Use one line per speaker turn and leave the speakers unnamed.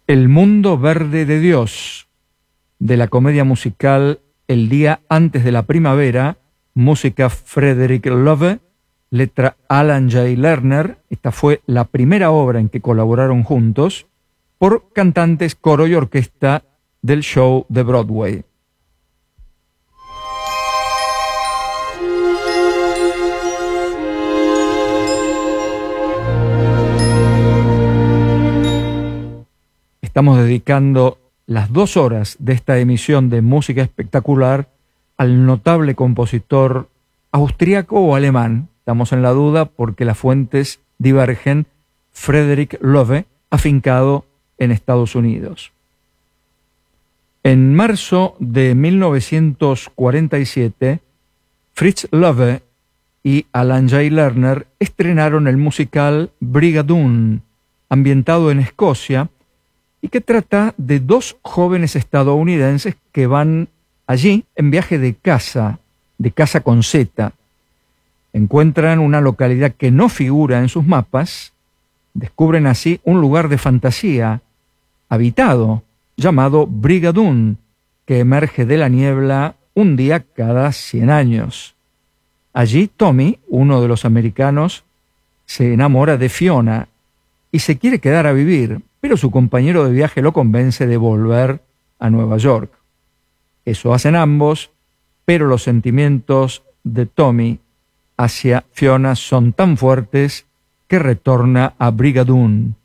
El mundo verde de Dios, de la comedia musical El día antes de la primavera, música Frederick Loewe, letra Alan J. Lerner. Esta fue la primera obra en que colaboraron juntos por cantantes, coro y orquesta del show de Broadway. Estamos dedicando las 2 horas de esta emisión de música espectacular al notable compositor austríaco o alemán. Estamos en la duda porque las fuentes divergen. Frederick Loewe, afincado en Estados Unidos. En marzo de 1947, Fritz Loewe y Alan J. Lerner estrenaron el musical Brigadoon, ambientado en Escocia, y que trata de 2 jóvenes estadounidenses que van allí en viaje de caza con Z. Encuentran una localidad que no figura en sus mapas, descubren así un lugar de fantasía habitado llamado Brigadoon, que emerge de la niebla un día cada 100 años. Allí Tommy, uno de los americanos, se enamora de Fiona y se quiere quedar a vivir, pero su compañero de viaje lo convence de volver a Nueva York. Eso hacen ambos, pero los sentimientos de Tommy hacia Fiona son tan fuertes que retorna a Brigadoon.